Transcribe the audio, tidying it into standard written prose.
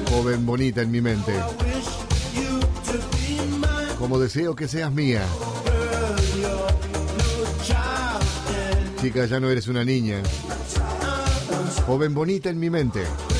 Joven bonita en mi mente. Como deseo que seas mía. Chica, ya no eres una niña. Joven bonita en mi mente.